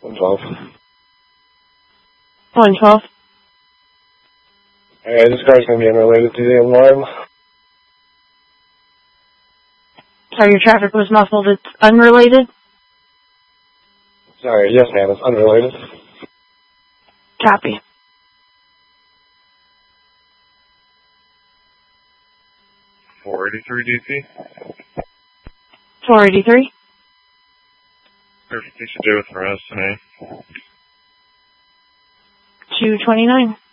112. 112. Alright, this car's going to be unrelated to the alarm. Sorry, your traffic was muffled. It's unrelated? Sorry, yes ma'am, it's unrelated. Copy. 483 DC. 483. Verification due with Horizon A. 229.